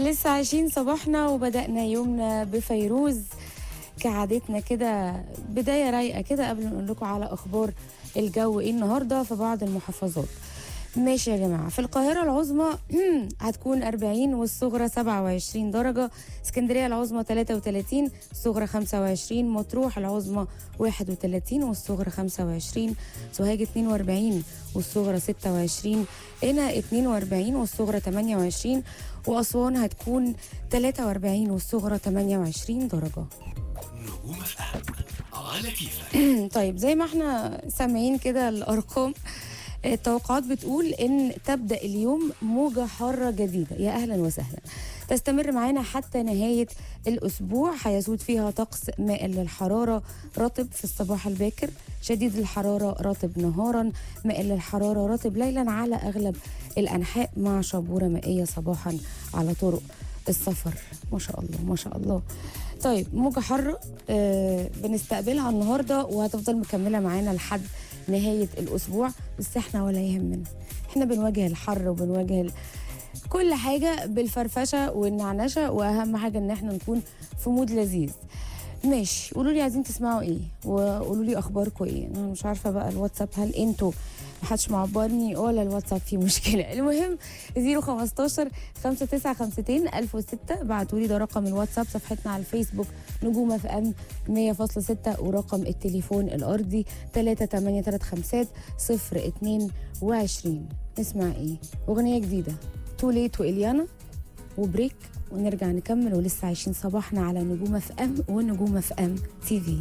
لسه عايشين صباحنا وبدأنا يومنا بفيروز كعادتنا كده، بداية رايقة كده. قبل ما نقول لكم على أخبار الجو إيه النهاردة في بعض المحافظات. ماشي يا جماعة، في القاهرة العظمى هتكون 40 والصغرى 27 درجة، اسكندرية العظمى 33 الصغرى 25، مطروح العظمى 31 والصغرى 25، سوهاج 42 والصغرى 26، قنا 42 والصغرى 28، وأسوان هتكون 43 والصغرى 28 درجة. نجوم اف على كيفك. طيب زي ما احنا سامعين كده الأرقام، التوقعات بتقول ان تبدأ اليوم موجة حارة جديدة. يا اهلا وسهلا. تستمر معانا حتى نهاية الأسبوع، هيسود فيها طقس مائل للحرارة، رطب في الصباح الباكر، شديد الحرارة رطب نهارا، مائل للحرارة رطب ليلا على أغلب الأنحاء، مع شبورة مائية صباحا على طرق السفر. ما شاء الله ما شاء الله. طيب موجة حارة بنستقبلها النهاردة وهتفضل مكملة معانا لحد نهاية الأسبوع، بس احنا ولا يهمنا، احنا بنواجه الحر وبنواجه كل حاجة بالفرفشة والنعنشة، وأهم حاجة ان احنا نكون في مود لذيذ. ماشي، قولوا لي عايزين تسمعوا ايه وقولوا لي اخباركم ايه. انا مش عارفة بقى الواتساب، هل انتوا محدش معبرني ولا الواتساب فيه مشكلة؟ المهم 015 5952 1006، بعتوا لي، ده رقم الواتساب. صفحتنا على الفيسبوك نجوم اف ام 100.6، ورقم التليفون الارضي 3835 022. نسمع ايه؟ اغنية جديدة تو ليت وإليانا وبريك، ونرجع نكمل. ولسه عايشين صباحنا على نجوم اف ام ونجوم اف ام تي في.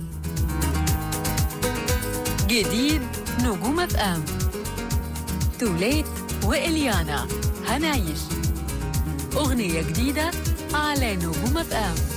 جديد نجوم اف ام، توليت وإليانا هنعيش أغنية جديدة على نجوم اف ام.